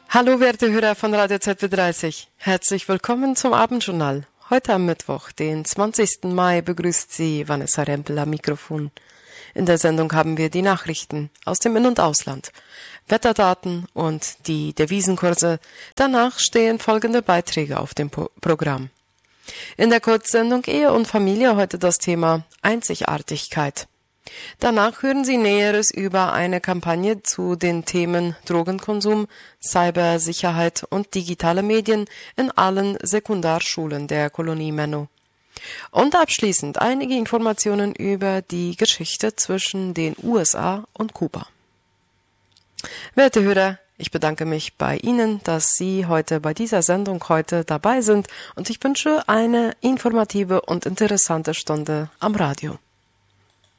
Hallo, werte Hörer von Radio ZB30. Herzlich willkommen zum Abendjournal. Heute am Mittwoch, den 20. Mai, begrüßt Sie Vanessa Rempel am Mikrofon. In der Sendung haben wir die Nachrichten aus dem In- und Ausland, Wetterdaten und die Devisenkurse. Danach stehen folgende Beiträge auf dem Programm. In der Kurzsendung Ehe und Familie heute das Thema Einzigartigkeit. Danach hören Sie Näheres über eine Kampagne zu den Themen Drogenkonsum, Cybersicherheit und digitale Medien in allen Sekundarschulen der Kolonie Menno. Und abschließend einige Informationen über die Geschichte zwischen den USA und Kuba. Werte Hörer, ich bedanke mich bei Ihnen, dass Sie heute bei dieser Sendung dabei sind und ich wünsche eine informative und interessante Stunde am Radio.